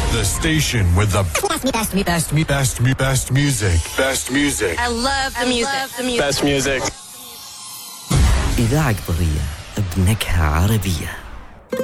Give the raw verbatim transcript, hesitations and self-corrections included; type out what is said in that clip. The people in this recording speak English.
The station with the best, best, best, best, best, best music. Best music. I love the music. Love the music. Best music. إذاعة قضية بنكهة عربية.